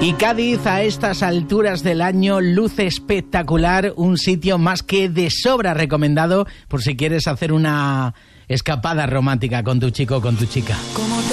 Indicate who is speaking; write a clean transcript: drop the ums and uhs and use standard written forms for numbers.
Speaker 1: Y Cádiz, a estas alturas del año, luce espectacular, un sitio más que de sobra recomendado por si quieres hacer una escapada romántica con tu chico o con tu chica.